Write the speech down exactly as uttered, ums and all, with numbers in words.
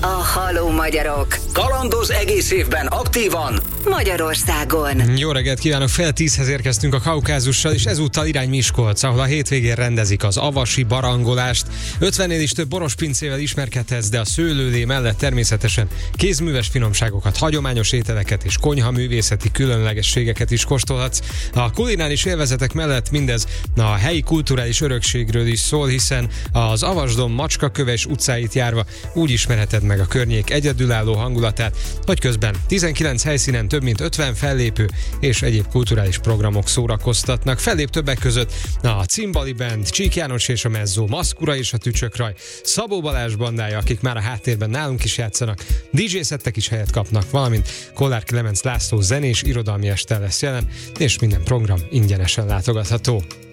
a Halló Magyarok. Kalandoz egész évben aktívan Magyarországon. Jó reggelt kívánok, fél tízhez érkeztünk a Kaukázussal, és ezúttal irány Miskolc, ahol a hétvégén rendezik az avasi barangolást. ötvennél is több borospincével ismerkedhetsz, de a szőlőlé mellett természetesen kézműves finomságokat, hagyományos ételeket és konyhaművészeti különlegességeket is kóstolhatsz. A kulináris élvezetek mellett mindez a helyi kulturális örökségről is szól, hiszen az Avasdom Macskaköves utcáit járva úgy ismerheted meg a környék egyedülálló hangulatát, hogy közben tizenkilenc helyszínen több mint ötven fellépő és egyéb kulturális programok szórakoztatnak. Fellép többek között a Cimbali Band, Csík János és a Mezzó, Maszkura és a Tücsökraj, Szabó Balázs bandája, akik már a háttérben nálunk is játszanak, dé dzsé szettek is helyet kapnak, valamint Kollár Klemenc László zenés irodalmi este lesz jelen, és minden program ingyenesen látogatható.